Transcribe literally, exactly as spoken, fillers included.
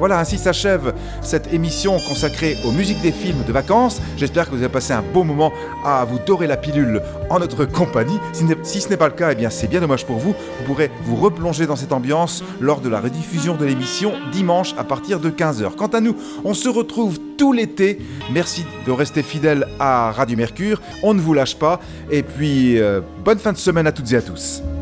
Voilà, ainsi s'achève cette émission consacrée aux musiques des films de vacances. J'espère que vous avez passé un beau moment à vous dorer la pilule en notre compagnie. Si ce n'est pas le cas, eh bien c'est bien dommage pour vous. Vous pourrez vous replonger dans cette ambiance lors de la rediffusion de l'émission dimanche à partir de quinze heures. Quant à nous, on se retrouve tout l'été. Merci de rester fidèles à Radio Mercure. On ne vous lâche pas. Et puis, euh, bonne fin de semaine à toutes et à tous.